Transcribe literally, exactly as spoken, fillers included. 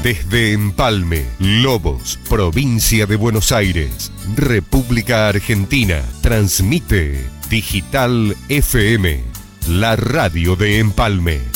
Desde Empalme, Lobos, provincia de Buenos Aires, República Argentina, transmite Digital F M, la radio de Empalme.